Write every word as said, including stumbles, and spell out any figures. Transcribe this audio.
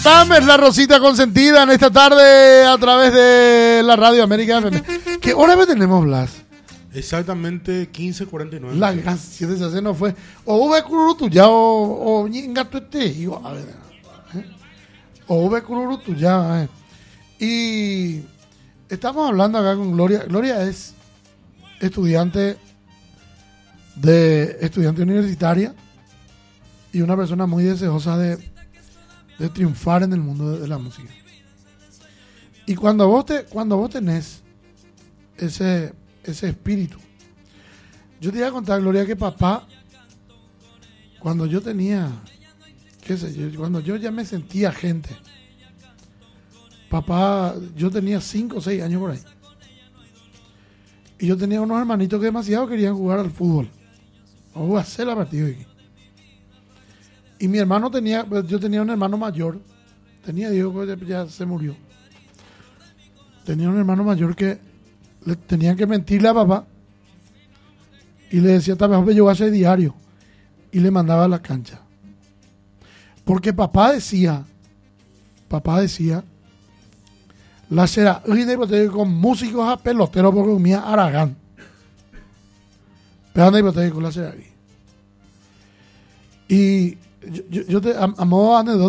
Sam es la Rosita consentida en esta tarde a través de la Radio América F M. ¿Qué hora me tenemos, Blas? Exactamente quince cuarenta y nueve. La gracia de esa no fue o V Cururutu ya o o Ñingato este. Digo, a ver. ¿eh? O V Cururutu ya. Eh. Y estamos hablando acá con Gloria. Gloria es estudiante de estudiante universitaria y una persona muy deseosa de, de triunfar en el mundo de, de la música. Y cuando vos te, cuando vos tenés ese, ese espíritu, yo te iba a contar, Gloria, que papá, cuando yo tenía, qué sé yo, cuando yo ya me sentía gente, papá, yo tenía cinco o seis años por ahí. Y yo tenía unos hermanitos que demasiado querían jugar al fútbol. O hacer la partida aquí. Y mi hermano tenía, yo tenía un hermano mayor. Tenía, digo, pues ya se murió. Tenía un hermano mayor que le tenían que mentirle a papá. Y le decía, tal vez yo voy a hacer diario. Y le mandaba a la cancha. Porque papá decía, papá decía, la será con músicos a peloteros porque comía Aragán. Pero anda hipotético la será. Y yo, yo, yo te, a, a modo de anécdota,